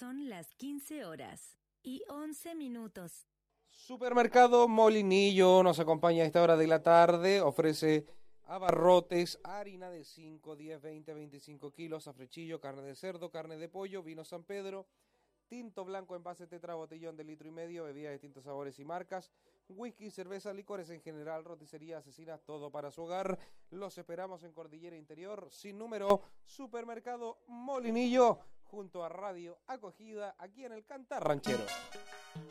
Son las 15:11. Supermercado Molinillo nos acompaña a esta hora de la tarde. Ofrece abarrotes, harina de 5, 10, 20, 25 kilos, afrechillo, carne de cerdo, carne de pollo, vino San Pedro, tinto blanco, envase tetra, botellón de 1,5 litros, bebidas de distintos sabores y marcas, whisky, cerveza, licores en general, roticería, asesinas, todo para su hogar. Los esperamos en Cordillera Interior, sin número, Supermercado Molinillo, junto a Radio Acogida, aquí en el Cantar Ranchero.